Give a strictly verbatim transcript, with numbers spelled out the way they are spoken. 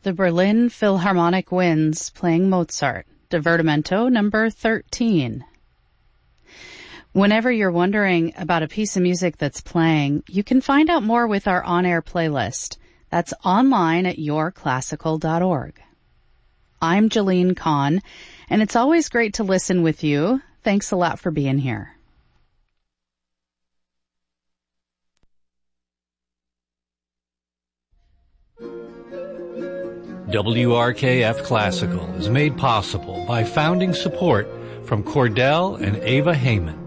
The Berlin Philharmonic Winds playing Mozart, Divertimento number thirteen. Whenever you're wondering about a piece of music that's playing, you can find out more with our on-air playlist. That's online at your classical dot org. I'm Jalene Kahn, and it's always great to listen with you. Thanks a lot for being here. W R K F Classical is made possible by founding support from Cordell and Ava Heyman.